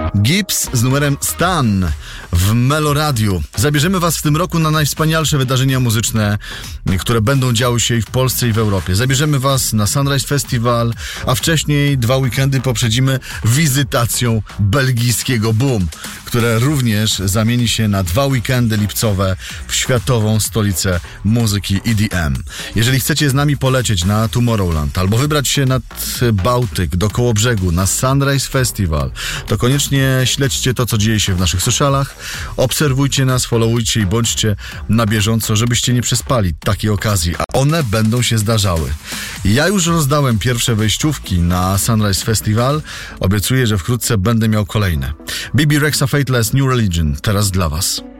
Gibbs z numerem Stan w Meloradiu. Zabierzemy was w tym roku na najwspanialsze wydarzenia muzyczne, które będą działy się i w Polsce, i w Europie. Zabierzemy was na Sunrise Festival, a wcześniej 2 weekendy poprzedzimy wizytacją belgijskiego Boom, które również zamieni się na 2 weekendy lipcowe w światową stolicę muzyki EDM. Jeżeli chcecie z nami polecieć na Tomorrowland albo wybrać się nad Bałtyk do Kołobrzegu na Sunrise Festival, to koniecznie śledźcie to, co dzieje się w naszych socialach, obserwujcie nas, followujcie i bądźcie na bieżąco, żebyście nie przespali takiej okazji, a one będą się zdarzały. Ja już rozdałem pierwsze wejściówki na Sunrise Festival, obiecuję, że wkrótce będę miał kolejne. Bibi Rexha Fateless, New Religion, teraz dla was.